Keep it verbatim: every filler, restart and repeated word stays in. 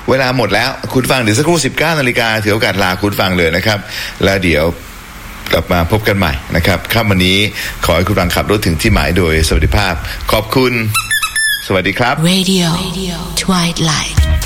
เวลาหมดแล้วคุณฟังเดี๋ยวสักครู่ สิบเก้านาฬิกาถือโอกาสลาคุณฟังเลยนะครับแล้วเดี๋ยวกลับมาพบกันใหม่นะครับค่ำวันนี้ขอให้คุณฟังขับรถถึงที่หมายโดยสวัสดิภาพขอบคุณสวัสดีครับ Radio Twilight